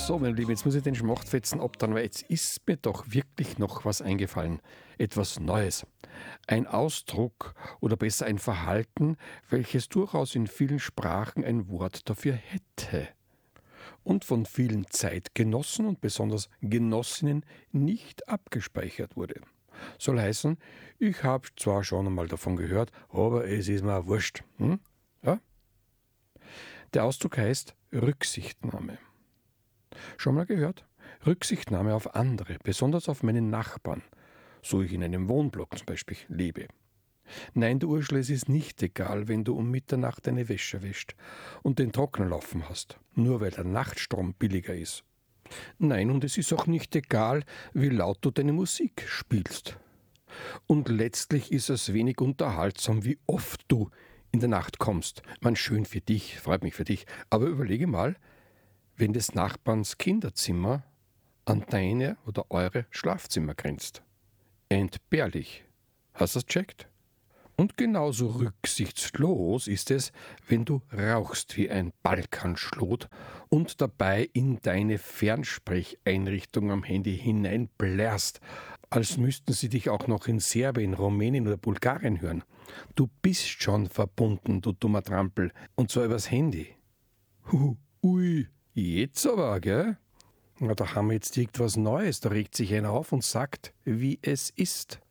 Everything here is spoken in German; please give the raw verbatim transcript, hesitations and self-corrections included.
So, meine Lieben, jetzt muss ich den Schmachtfetzen abtun, weil jetzt ist mir doch wirklich noch was eingefallen. Etwas Neues. Ein Ausdruck oder besser ein Verhalten, welches durchaus in vielen Sprachen ein Wort dafür hätte. Und von vielen Zeitgenossen und besonders Genossinnen nicht abgespeichert wurde. Soll heißen, ich habe zwar schon einmal davon gehört, aber es ist mir wurscht. Hm? Ja? Der Ausdruck heißt Rücksichtnahme. Schon mal gehört? Rücksichtnahme auf andere, besonders auf meinen Nachbarn, so ich in einem Wohnblock zum Beispiel lebe. Nein, der Urschel, es ist nicht egal, wenn du um Mitternacht deine Wäsche wäscht und den Trockner laufen hast, nur weil der Nachtstrom billiger ist. Nein, und es ist auch nicht egal, wie laut du deine Musik spielst. Und letztlich ist es wenig unterhaltsam, wie oft du in der Nacht kommst. Man, schön für dich, freut mich für dich, aber überlege mal, wenn des Nachbarns Kinderzimmer an deine oder eure Schlafzimmer grenzt. Entbehrlich. Hast du das checkt? Und genauso rücksichtslos ist es, wenn du rauchst wie ein Balkanschlot und dabei in deine Fernsprecheinrichtung am Handy hineinblärst, als müssten sie dich auch noch in Serbien, Rumänien oder Bulgarien hören. Du bist schon verbunden, du dummer Trampel, und zwar übers Handy. Hu, ui, jetzt aber, gell? Na, da haben wir jetzt irgendwas Neues, da regt sich einer auf und sagt, wie es ist.